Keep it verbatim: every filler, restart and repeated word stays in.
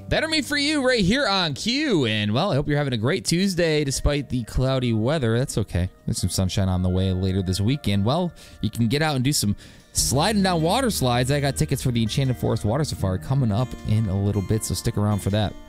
Better Me For You right here on Q. And, well, I hope you're having a great Tuesday despite the cloudy weather. That's okay. There's some sunshine on the way later this weekend. Well, you can get out and do some sliding down water slides. I got tickets for the Enchanted Forest Water Safari coming up in a little bit, so stick around for that.